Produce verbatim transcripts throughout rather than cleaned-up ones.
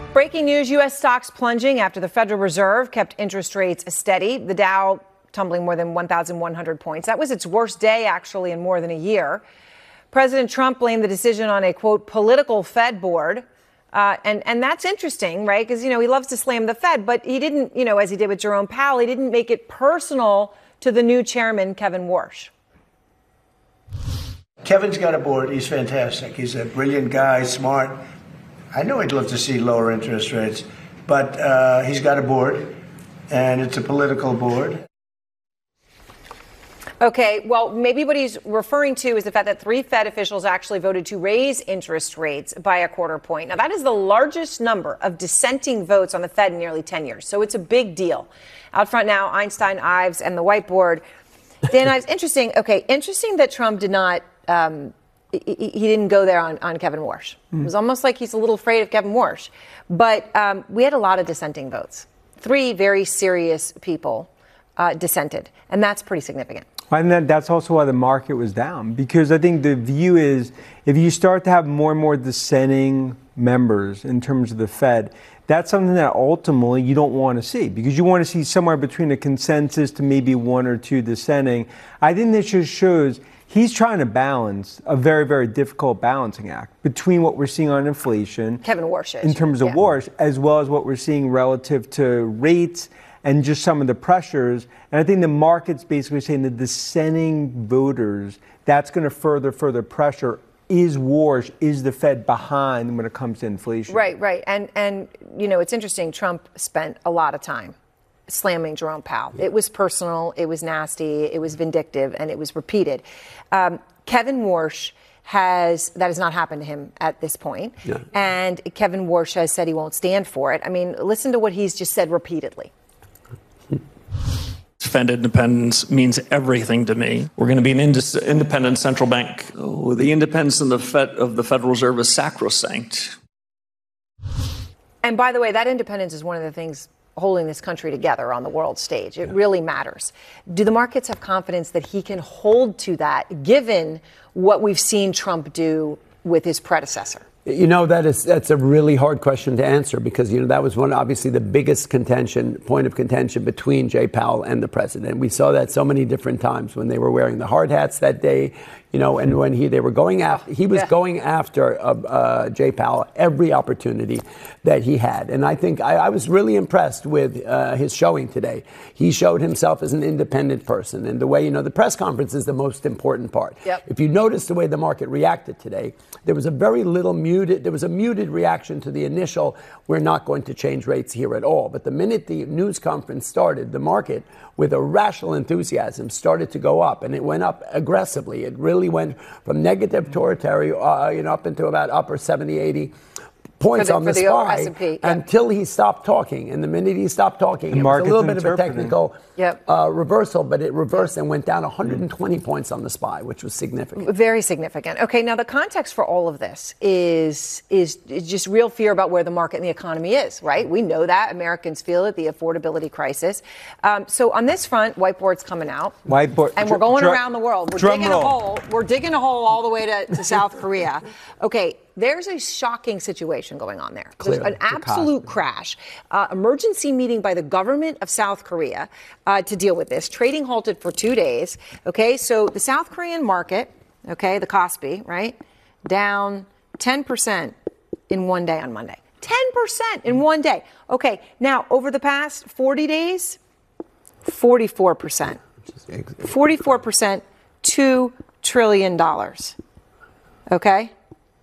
Breaking news, U S stocks plunging after the Federal Reserve kept interest rates steady. The Dow tumbling more than one thousand one hundred points. That was its worst day, actually, in more than a year. President Trump blamed the decision on a, quote, political Fed board. Uh, and, and that's interesting, right? Because, you know, he loves to slam the Fed, but he didn't, you know, as he did with Jerome Powell, he didn't make it personal to the new chairman, Kevin Warsh. Kevin's got a board. He's fantastic. He's a brilliant guy, smart. I know he'd love to see lower interest rates, but uh, he's got a board, and it's a political board. Okay, well, maybe what he's referring to is the fact that three Fed officials actually voted to raise interest rates by a quarter point. Now, that is the largest number of dissenting votes on the Fed in nearly ten years, so it's a big deal. Out front now, Einstein, Ives, and the whiteboard. Dan Ives, interesting. Okay, interesting that Trump did not, um, he, he didn't go there on, on Kevin Warsh. Mm. It was almost like he's a little afraid of Kevin Warsh. But um, we had a lot of dissenting votes. Three very serious people uh, dissented, and that's pretty significant. And that, that's also why the market was down, because I think the view is if you start to have more and more dissenting members in terms of the Fed, that's something that ultimately you don't want to see, because you want to see somewhere between a consensus to maybe one or two dissenting. I think this just shows he's trying to balance a very, very difficult balancing act between what we're seeing on inflation, Kevin Warsh is, in terms of yeah. Warsh, as well as what we're seeing relative to rates and just some of the pressures. And I think the market's basically saying the dissenting voters, that's going to further, further pressure. Is Warsh, is the Fed behind when it comes to inflation? Right, right. And, and you know, it's interesting. Trump spent a lot of time slamming Jerome Powell. It was personal, it was nasty, it was vindictive, and it was repeated. Um, Kevin Warsh has, that has not happened to him at this point. Yeah. And Kevin Warsh has said he won't stand for it. I mean, listen to what he's just said repeatedly. Fed independence means everything to me. We're going to be an ind- independent central bank. Oh, the independence of the, Fed, of the Federal Reserve is sacrosanct. And by the way, that independence is one of the things holding this country together on the world stage. It yeah. really matters. Do the markets have confidence that he can hold to that, given what we've seen Trump do with his predecessor? You know, that is that's a really hard question to answer, because, you know, that was one, obviously, the biggest contention, point of contention between Jay Powell and the president. We saw that so many different times when they were wearing the hard hats that day, you know, and when he they were going after, he was yeah. going after uh, uh, Jay Powell every opportunity that he had. And I think I, I was really impressed with uh, his showing today. He showed himself as an independent person, and the way, you know, the press conference is the most important part. Yep. If you notice the way the market reacted today, there was a very little muted, there was a muted reaction to the initial, we're not going to change rates here at all. But the minute the news conference started, the market, with a rational enthusiasm, started to go up, and it went up aggressively. It really went from negative territory, uh, you know, up into about upper seventy, eighty points the, on the, the S and P, S P yeah. until he stopped talking. And the minute he stopped talking, the it was a little bit of a technical yep. uh, reversal, but it reversed and went down one hundred twenty mm. points on the S P Y, which was significant. Very significant. Okay, now the context for all of this is, is is just real fear about where the market and the economy is, right? We know that. Americans feel it, the affordability crisis. Um, so on this front, whiteboard's coming out. Whiteboard. And we're going dr- around the world. We're digging roll. a hole. We're digging a hole all the way to, to South Korea. Okay. There's a shocking situation going on there. There's Clearly, an absolute crash. Uh, emergency meeting by the government of South Korea uh, to deal with this. Trading halted for two days. Okay, so the South Korean market, okay, the Kospi, right, down ten percent in one day on Monday. ten percent in one day. Okay, now over the past forty days, forty-four percent. forty-four percent, two trillion dollars. Okay?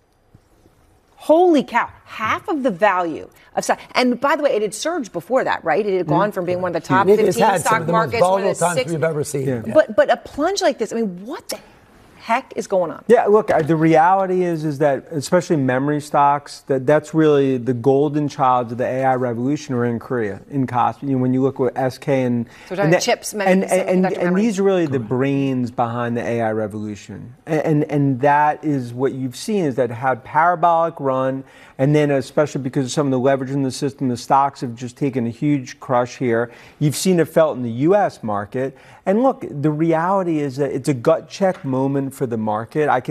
Holy cow, half of the value of stock. And by the way, it had surged before that, right? It had gone from being one of the top it fifteen had stock some of the markets. most volatile times six, we've ever seen. Yeah. But but a plunge like this, I mean, what the heck is going on? Yeah, look, the reality is is that especially memory stocks, that that's really the golden child of the A I revolution are in Korea, in Kospi. You know, when you look at S K and, so we're talking and that, chips, and, and, and, and these are really the brains behind the A I revolution. And, and and that is what you've seen, is that had parabolic run, and then especially because of some of the leverage in the system, the stocks have just taken a huge crush here. You've seen it felt in the U S market. And look, the reality is that it's a gut check moment for the market. I can